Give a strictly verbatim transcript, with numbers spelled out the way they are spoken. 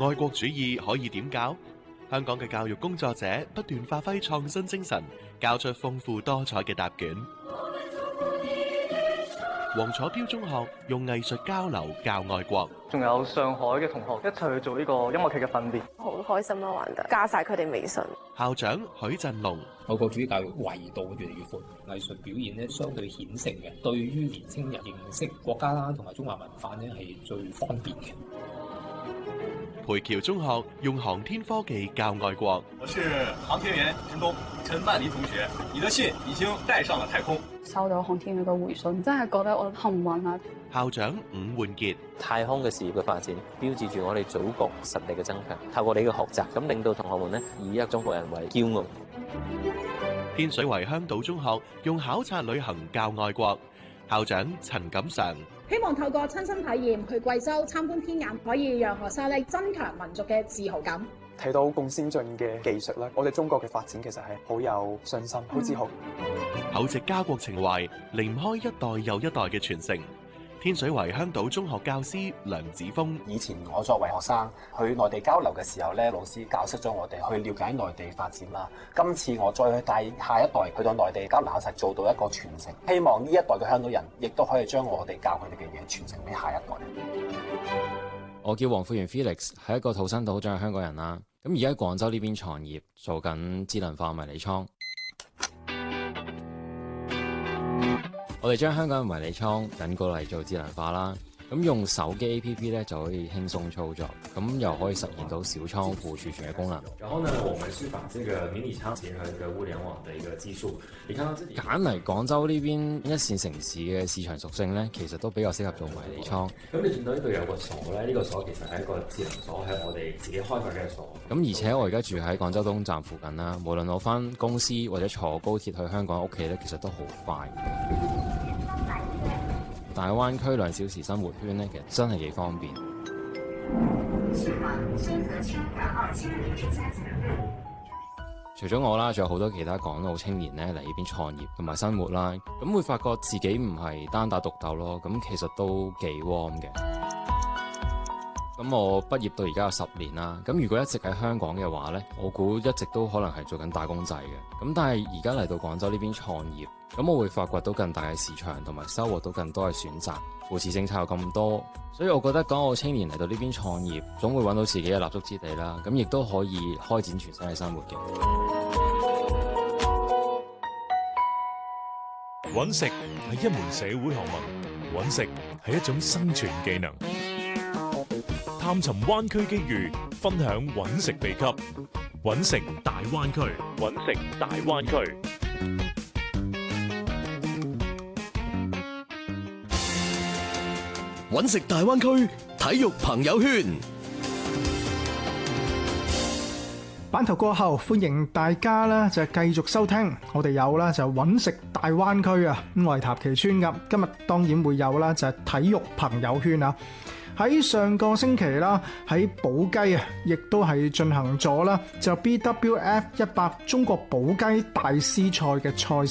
愛國主義可以點教？香港嘅教育工作者不斷發揮創新精神，交出豐富多彩嘅答卷。黃楚標中學用藝術交流教愛國， 仲有上海嘅同學一齊去做呢個音樂劇嘅訓練， 好開心咯，玩得加晒佢哋微信。 校長許振龍， 愛國主義教育維度越嚟越闊，藝術表現咧相對顯性嘅，對於年輕人認識國家啦同埋中華文化咧係最方便嘅。 培僑中學用航天科技教愛國。 我是航天員陳東陳曼妮同學，你的信已經帶上了太空。 收到航天員嘅回信，真係覺得我幸運啊！ 校長伍煥傑， 太空嘅事業嘅發展，標誌住我哋祖國實力嘅增強。透過你嘅學習，咁令到同學們呢以一個中國人為驕傲。 天水圍香島中學用考察旅行教愛國，校長陳錦常。 希望透過親身體驗去貴州參觀天眼，可以讓學生咧增強民族嘅自豪感。 睇到咁先進嘅技術咧，我哋中國嘅發展其實係好有信心、好自豪。 厚植家國情懷，離唔開一代又一代嘅傳承。天水圍香島中學教師梁子峰， 以前我作為學生去內地交流嘅時候咧，老師教識咗我哋去了解內地發展啦。今次我再去帶下一代去到內地交流，一齊做到一個傳承。希望呢一代嘅香港人亦都可以將我哋教佢哋嘅嘢傳承俾下一代。 我叫黃富源 Felix， 係一個土生土長嘅香港人啦。咁而家喺廣州呢邊創業，做緊智能化迷你倉。我哋將香港嘅迷你倉引過嚟做智能化啦，咁用手機 A P P 咧就可以輕鬆操作，咁又可以實現到小倉庫儲存嘅功能。 然後呢，我們是把這個迷你倉結合一個物聯網的一個技術。你看到這裡揀嚟廣州呢邊一線城市嘅市場屬性咧，其實都比較適合做迷你倉。 咁你見到呢度有個鎖咧，呢、這個鎖其實係一個智能鎖，係我哋自己開發嘅鎖。 咁而且我而家住喺廣州東站附近啦，無論我返公司或者坐高鐵去香港屋企咧，其實都好快。大灣區兩小時生活圈咧，其實真係幾方便。除咗我啦，仲有好多其他港澳青年咧嚟呢邊創業同埋生活啦，咁會發覺自己唔係單打獨鬥咯，咁其實都幾 warm 嘅。咁我畢業到而家有十年啦，咁如果一直喺香港嘅話呢，我估一直都可能係做緊打工仔嘅。咁但係而家嚟到廣州呢邊創業，咁我會發掘到更大嘅市場，同埋收穫到更多嘅選擇。扶持政策有咁多，所以我覺得港澳青年嚟到呢邊創業，總會揾到自己嘅立足之地啦。咁亦都可以開展全新嘅生活嘅。 揾食係一門社會學問，揾食係一種生存技能。探尋灣區機遇，分享揾食秘笈，揾食大灣區，揾食大灣區。 揾食大灣區體育朋友圈。 版頭過後，歡迎大家咧就繼續收聽，我哋有啦就揾食大灣區啊，咁我係譚其川噶，今日當然會有啦就係體育朋友圈啊。喺上個星期啦，喺寶雞啊，亦都係進行咗啦就 B W F 一百中國寶雞大師賽嘅賽